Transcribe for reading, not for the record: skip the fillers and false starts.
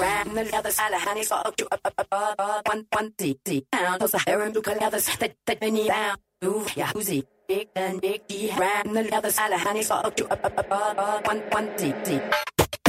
ram the leathers, alla honey, so you one deep down. Those are hair and blue leathers that many down. Ooh, yeah, who's it? Big and big, ram the leathers, alla honey, so you one deep.